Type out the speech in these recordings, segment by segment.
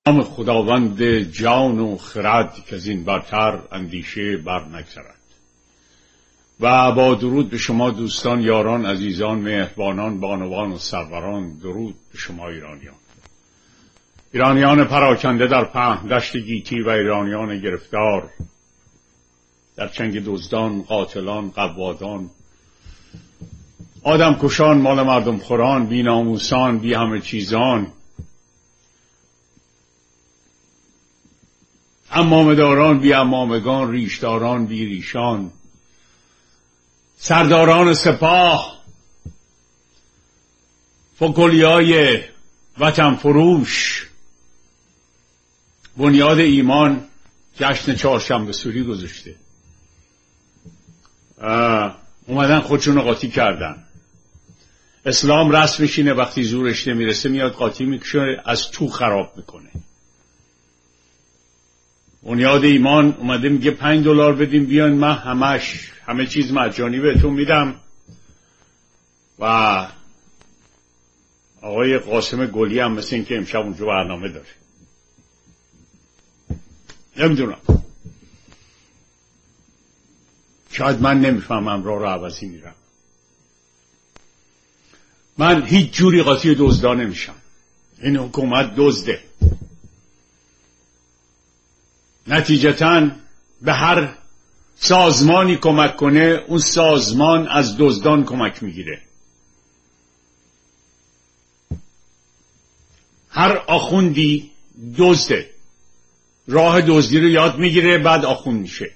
نام خداوند جان و خرد که از این برتر اندیشه بر نگذرد. و با درود به شما دوستان، یاران، عزیزان، مهربانان، بانوان و سروران، درود به شما ایرانیان پراکنده در پهن دشت گیتی و ایرانیان گرفتار در چنگ دزدان، قاتلان، قوادان، آدم کشان، مال مردم خوران، بی ناموسان، بی همه چیزان، عمامه‌داران، بی عمامگان، ریشداران، بی ریشان، سرداران سپاه، فکلیای وطن فروش، بنیاد ایمان جشن چهارشنبه سوری گذاشته، اومدن خودشون رو قاطی کردن. اسلام رسمش اینه وقتی زورش نمیرسه میاد قاطی میکشه، از تو خراب میکنه. بنیاد ایمان اومده میگه $5 بدیم بیاین، من همه چیز مجانی بهتون میدم. و آقای قاسم گلی هم مثل این که امشب اونجا برنامه داره. نمیدونم، شاید من نمیفهمم، راه رو عوضی میرم. من هیچ جوری قاطی دزدا نمیشم. این حکومت دزده. نتیجتاً به هر سازمانی کمک کنه اون سازمان از دزدان کمک میگیره. هر آخوندی دزده، راه دزدی رو یاد میگیره بعد آخوند میشه.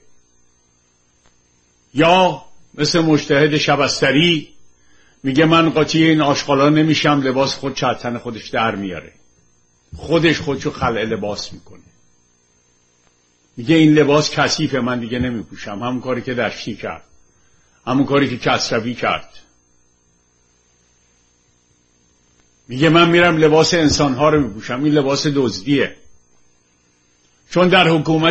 یا مثل مجتهد شبستری میگه من قاطی این آشغالا نمیشم، لباس خود چتن خودش در میاره، خودشو خلع لباس میکنه، میگه این لباس کثیفه من دیگه نمیپوشم. همون کاری که دشتی کرد، همون کاری که کسروی کرد. میگه من میرم لباس انسانها رو میپوشم، این لباس دزدیه. چون در حکومت